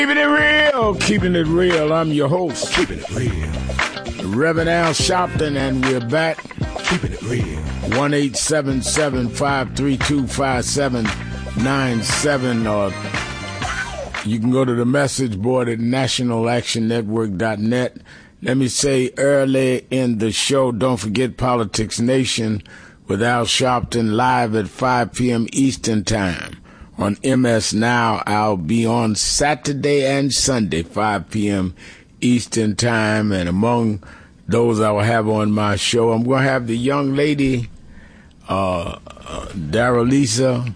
Keeping it real, keeping it real. I'm your host, keeping it real, Reverend Al Sharpton, and we're back. Keeping it real. 1-877-532-5797, or you can go to the message board at nationalactionnetwork.net. Let me say early in the show, don't forget Politics Nation with Al Sharpton live at 5 p.m. Eastern Time. On MS Now, I'll be on Saturday and Sunday, 5 p.m. Eastern Time. And among those I will have on my show, I'm going to have the young lady, Daralisa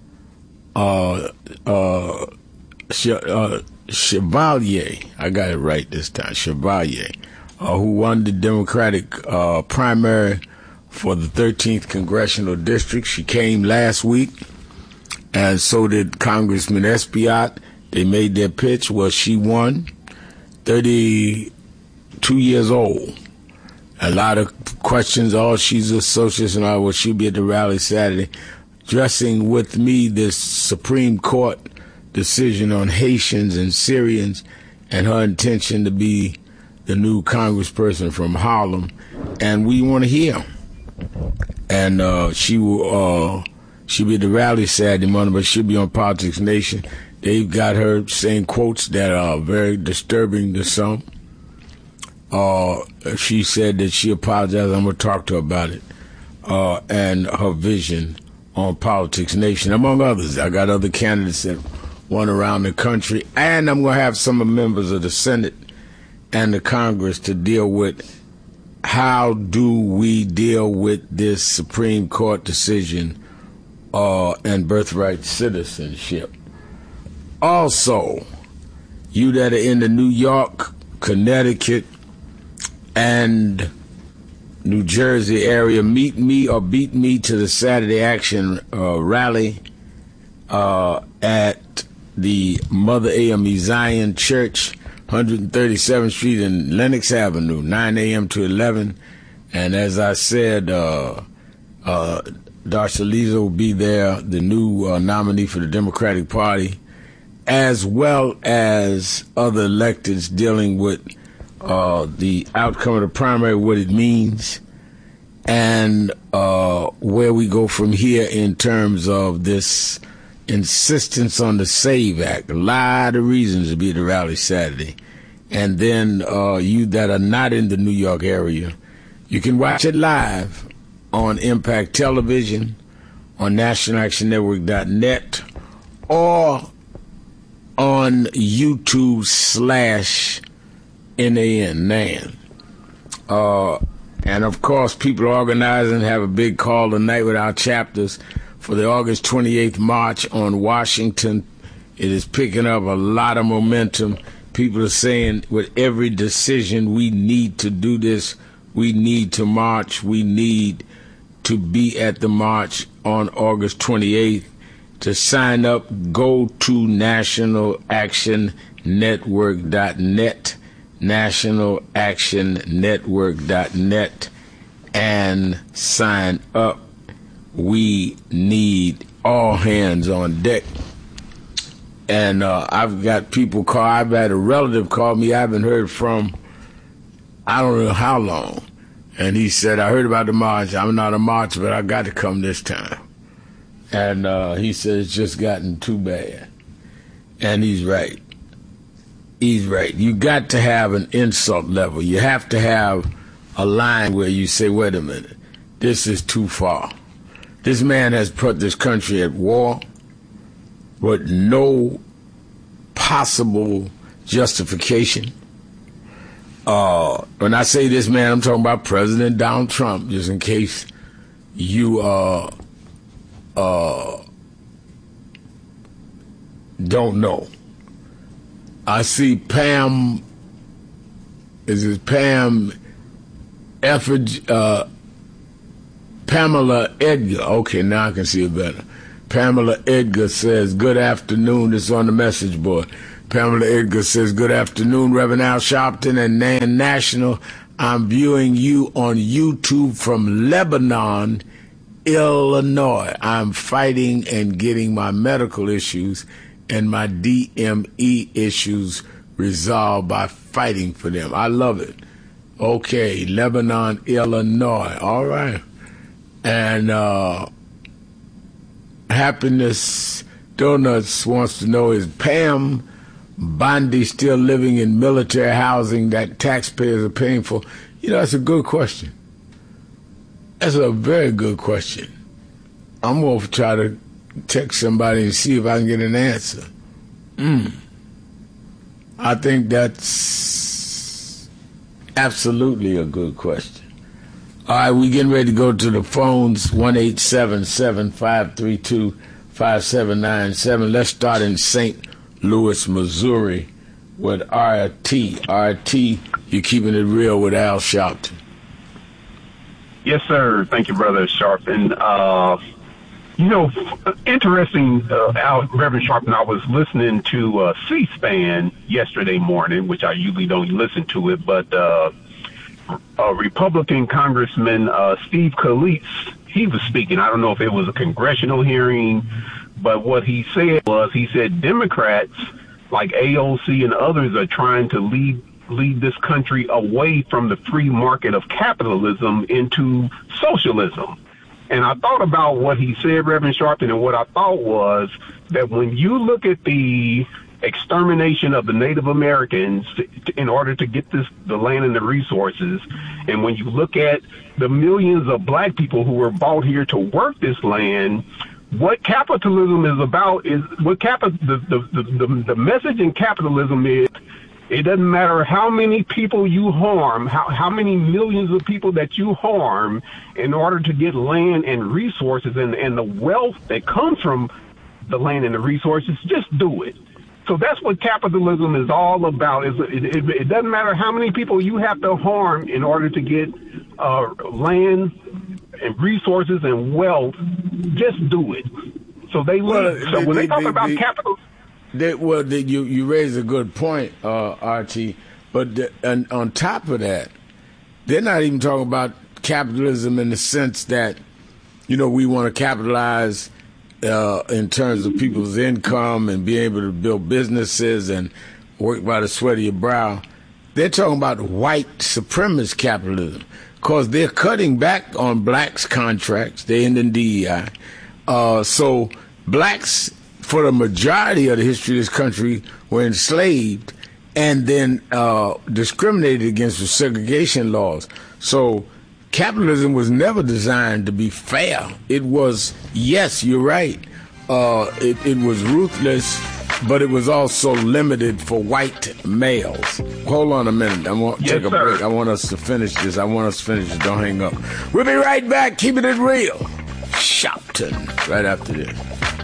Chevalier. I got it right this time, Chevalier, who won the Democratic primary for the 13th Congressional District. She came last week. And so did Congressman Espaillat. They made their pitch. Well, she won. 32 years old. A lot of questions. Oh, she's a socialist and all. Well, she'll be at the rally Saturday, addressing with me this Supreme Court decision on Haitians and Syrians and her intention to be the new congressperson from Harlem. And we want to hear. And she will... she'll be at the rally Saturday morning, but she'll be on Politics Nation. They've got her saying quotes that are very disturbing to some. She said that she apologized. I'm going to talk to her about it. And her vision on Politics Nation, among others. I got other candidates that won around the country. And I'm going to have some members of the Senate and the Congress to deal with how do we deal with this Supreme Court decision and birthright citizenship. Also, you that are in the New York, Connecticut, and New Jersey area, meet me or beat me to the Saturday Action rally at the Mother AME Zion Church, 137th Street and Lenox Avenue, 9 a.m. to 11. And as I said, Darcy Lisa will be there, the new nominee for the Democratic Party, as well as other electeds dealing with the outcome of the primary, what it means, and where we go from here in terms of this insistence on the SAVE Act. A lot of reasons to be at the rally Saturday. And then you that are not in the New York area, you can watch it live on Impact Television, on nationalactionnetwork.net, or on YouTube/NAN. And of course, people are organizing, have a big call tonight with our chapters for the August 28th march on Washington. It is picking up a lot of momentum. People are saying with every decision, we need to do this. We need to march. We need to be at the march on August 28th. To sign up, go to nationalactionnetwork.net, nationalactionnetwork.net, and sign up. We need all hands on deck. And I've got people call. I've had a relative call me I haven't heard from I don't know how long. And he said, I heard about the march. I'm not a march, but I got to come this time. And he said, it's just gotten too bad. And he's right. He's right. You got to have an insult level. You have to have a line where you say, wait a minute, this is too far. This man has put this country at war with no possible justification. When I say this man, I'm talking about President Donald Trump, just in case you don't know. I see Pamela Edgar. Okay, now I can see it better. Pamela Edgar says, good afternoon. It's on the message board. Pamela Edgar says, good afternoon, Reverend Al Sharpton and NAN National. I'm viewing you on YouTube from Lebanon, Illinois. I'm fighting and getting my medical issues and my DME issues resolved by fighting for them. I love it. Okay, Lebanon, Illinois. All right. And Happiness Donuts wants to know, is Pam Bondi still living in military housing that taxpayers are paying for? You know, that's a good question. That's a very good question. I'm going to try to text somebody and see if I can get an answer. I think that's absolutely a good question. All right, we're getting ready to go to the phones, 1-877-532-5797. Let's start in St. Louis, Missouri with RT. RT, you're keeping it real with Al Sharpton. Yes, sir. Thank you, Brother Sharpton. Interesting, Reverend Sharpton, I was listening to C-SPAN yesterday morning, which I usually don't listen to it, but Republican Congressman Steve Scalise, he was speaking. I don't know if it was a congressional hearing, but what he said was, he said Democrats like AOC and others are trying to lead this country away from the free market of capitalism into socialism. And I thought about what he said, Reverend Sharpton, and what I thought was that when you look at the extermination of the Native Americans in order to get the land and the resources, and when you look at the millions of black people who were brought here to work this land, what capitalism is about is the message in capitalism is, it doesn't matter how many people you harm, how many millions of people that you harm in order to get land and resources and the wealth that comes from the land and the resources, just do it. So that's what capitalism is all about. It doesn't matter how many people you have to harm in order to get land and resources and wealth, just do it. So when they talk about capitalism, you raise a good point, Archie, but on top of that, they're not even talking about capitalism in the sense that, we want to capitalize in terms of people's income and be able to build businesses and work by the sweat of your brow. They're talking about white supremacist capitalism because they're cutting back on blacks' contracts. They're ending DEI. So blacks, for the majority of the history of this country, were enslaved and then discriminated against with segregation laws. So capitalism was never designed to be fair. It was, yes, you're right, it was ruthless, but it was also limited for white males. Hold on a minute. I want to take a break. I want us to finish this. Don't hang up. We'll be right back. Keeping it real. Sharpton. Right after this.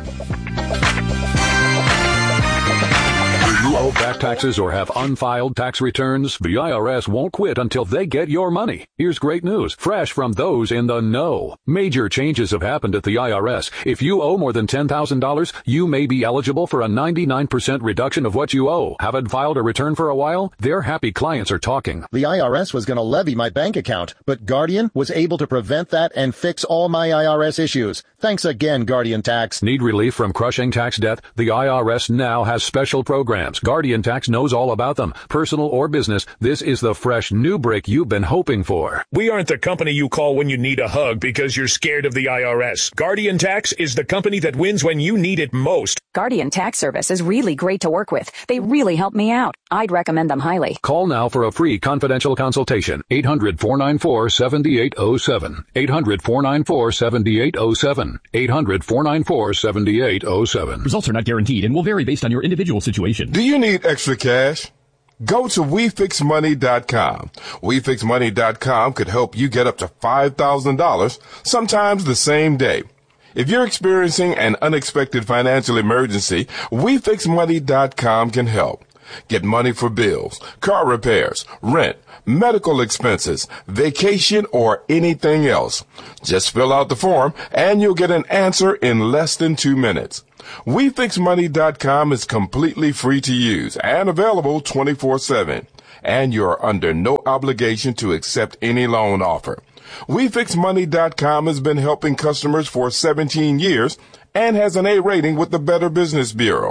You owe back taxes or have unfiled tax returns? The IRS won't quit until they get your money. Here's great news, fresh from those in the know. Major changes have happened at the IRS. If you owe more than $10,000, you may be eligible for a 99% reduction of what you owe. Haven't filed a return for a while? Their happy clients are talking. The IRS was going to levy my bank account, but Guardian was able to prevent that and fix all my IRS issues. Thanks again, Guardian Tax. Need relief from crushing tax debt? The IRS now has special programs. Guardian Tax knows all about them. Personal or business, this is the fresh new break you've been hoping for. We aren't the company you call when you need a hug because you're scared of the IRS. Guardian Tax is the company that wins when you need it most. Guardian Tax Service is really great to work with. They really help me out. I'd recommend them highly. Call now for a free confidential consultation. 800-494-7807. 800-494-7807. 800-494-7807. Results are not guaranteed and will vary based on your individual situation. Do you need extra cash? Go to WeFixMoney.com. WeFixMoney.com could help you get up to $5,000, sometimes the same day. If you're experiencing an unexpected financial emergency, WeFixMoney.com can help. Get money for bills, car repairs, rent, medical expenses, vacation, or anything else. Just fill out the form and you'll get an answer in less than 2 minutes. WeFixMoney.com is completely free to use and available 24/7. And you're under no obligation to accept any loan offer. WeFixMoney.com has been helping customers for 17 years and has an A rating with the Better Business Bureau.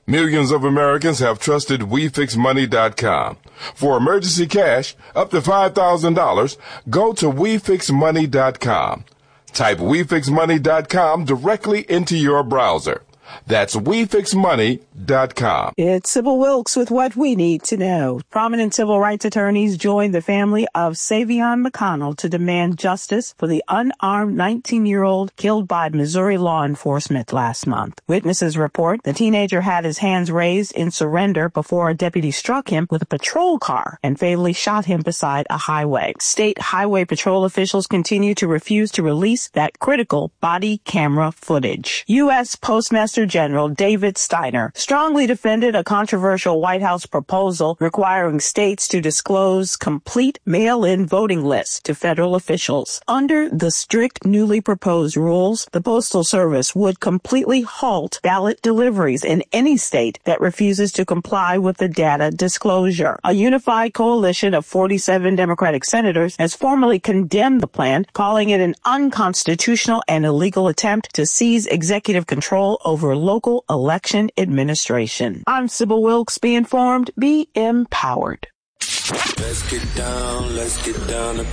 Millions of Americans have trusted WeFixMoney.com. For emergency cash up to $5,000, go to WeFixMoney.com. Type WeFixMoney.com directly into your browser. That's WeFixMoney.com. It's Sybil Wilkes with what we need to know. Prominent civil rights attorneys joined the family of Savion McConnell to demand justice for the unarmed 19-year-old killed by Missouri law enforcement last month. Witnesses report the teenager had his hands raised in surrender before a deputy struck him with a patrol car and fatally shot him beside a highway. State highway patrol officials continue to refuse to release that critical body camera footage. U.S. Postmaster General David Steiner strongly defended a controversial White House proposal requiring states to disclose complete mail-in voting lists to federal officials. Under the strict newly proposed rules, the Postal Service would completely halt ballot deliveries in any state that refuses to comply with the data disclosure. A unified coalition of 47 Democratic senators has formally condemned the plan, calling it an unconstitutional and illegal attempt to seize executive control over local election administration. I'm Sybil Wilkes. Be informed, be empowered. Let's get down to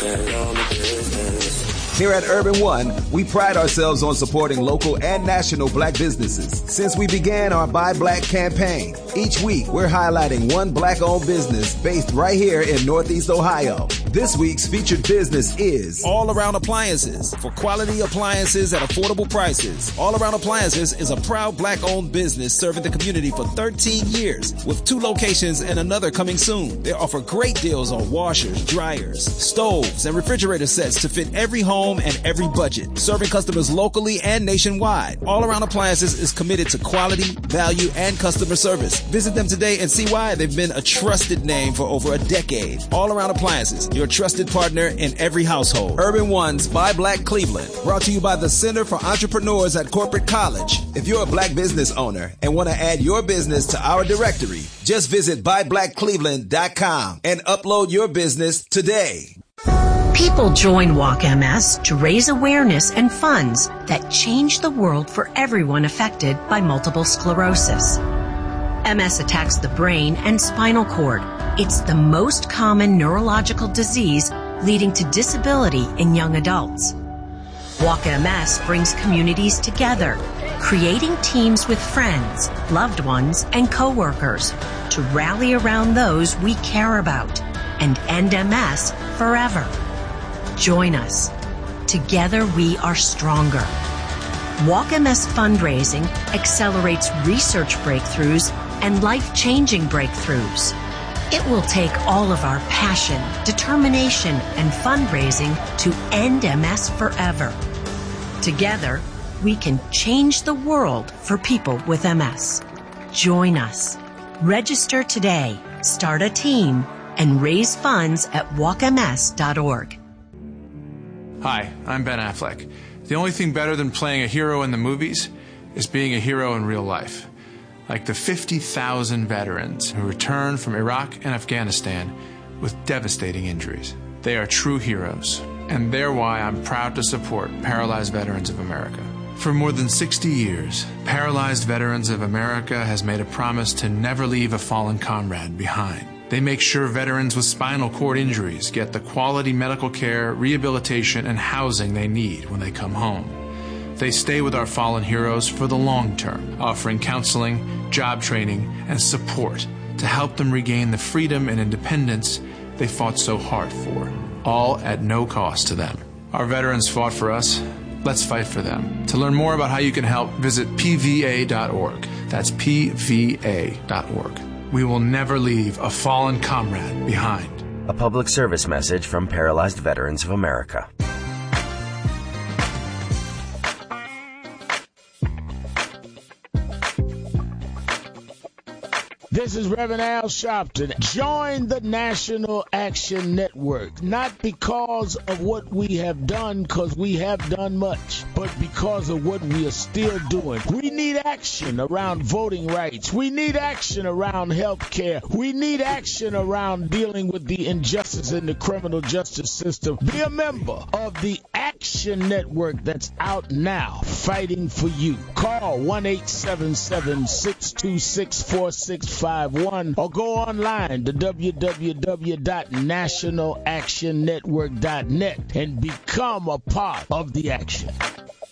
business. Here at Urban One, we pride ourselves on supporting local and national black businesses. Since we began our Buy Black campaign, each week we're highlighting one black-owned business based right here in Northeast Ohio. This week's featured business is All Around Appliances. For quality appliances at affordable prices, All Around Appliances is a proud black-owned business serving the community for 13 years with 2 locations and another coming soon. They offer great deals on washers, dryers, stoves, and refrigerator sets to fit every home and every budget, serving customers locally and nationwide. All Around Appliances is committed to quality, value, and customer service. Visit them today and see why they've been a trusted name for over a decade. All Around Appliances, your trusted partner in every household. Urban One's Buy Black Cleveland, brought to you by the Center for Entrepreneurs at Corporate College. If you're a black business owner and want to add your business to our directory, just visit buyblackcleveland.com and upload your business today. People join Walk MS to raise awareness and funds that change the world for everyone affected by multiple sclerosis. MS attacks the brain and spinal cord. It's the most common neurological disease leading to disability in young adults. Walk MS brings communities together, creating teams with friends, loved ones, and coworkers to rally around those we care about and end MS forever. Join us. Together we are stronger. Walk MS fundraising accelerates research breakthroughs and life-changing breakthroughs. It will take all of our passion, determination, and fundraising to end MS forever. Together, we can change the world for people with MS. Join us. Register today, start a team, and raise funds at walkms.org. Hi, I'm Ben Affleck. The only thing better than playing a hero in the movies is being a hero in real life. Like the 50,000 veterans who returned from Iraq and Afghanistan with devastating injuries. They are true heroes, and they're why I'm proud to support Paralyzed Veterans of America. For more than 60 years, Paralyzed Veterans of America has made a promise to never leave a fallen comrade behind. They make sure veterans with spinal cord injuries get the quality medical care, rehabilitation, and housing they need when they come home. They stay with our fallen heroes for the long term, offering counseling, job training, and support to help them regain the freedom and independence they fought so hard for, all at no cost to them. Our veterans fought for us. Let's fight for them. To learn more about how you can help, visit pva.org. That's pva.org. We will never leave a fallen comrade behind. A public service message from Paralyzed Veterans of America. This is Reverend Al Sharpton. Join the National Action Network, not because of what we have done, because we have done much, but because of what we are still doing. We need action around voting rights. We need action around health care. We need action around dealing with the injustice in the criminal justice system. Be a member of the Action Action Network that's out now, fighting for you. Call 1-877-626-4651 or go online to www.nationalactionnetwork.net and become a part of the action.